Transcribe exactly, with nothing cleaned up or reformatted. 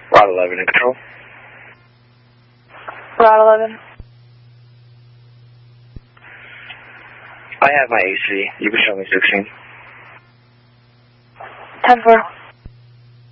Rod eleven in control. Rod eleven. I have my A C. You can show me sixteen. ten four.